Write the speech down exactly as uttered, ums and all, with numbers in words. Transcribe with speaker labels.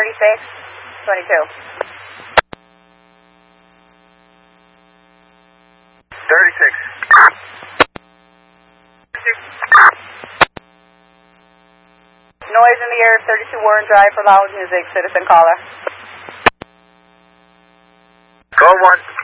Speaker 1: thirty-six, twenty-two.
Speaker 2: thirty-six.
Speaker 1: Noise in the air, thirty-two Warren Drive for loud music, citizen caller.
Speaker 2: Go one.